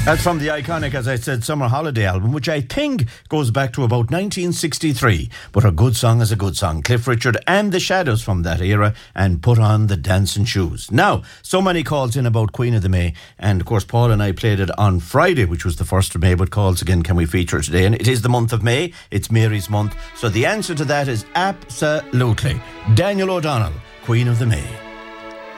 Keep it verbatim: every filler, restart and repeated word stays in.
That's from the iconic, as I said, Summer Holiday album, which I think goes back to about nineteen sixty-three. But a good song is a good song. Cliff Richard and the Shadows from that era, and Put On the Dancing Shoes. Now, so many calls in about Queen of the May, and of course Paul and I played it on Friday, which was the first of May, but calls again, can we feature it today? And it is the month of May, it's Mary's month, so the answer to that is absolutely Daniel O'Donnell, Queen of the May.